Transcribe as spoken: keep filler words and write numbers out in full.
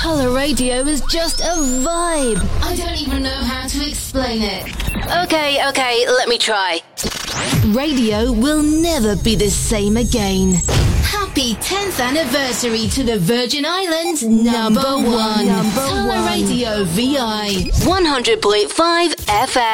Colour radio is just a vibe. I don't even know how to explain it. Okay, okay, let me try. Radio will never be the same again. Happy tenth anniversary to the Virgin Islands number one. Number Colour one. Radio V I one hundred point five F M.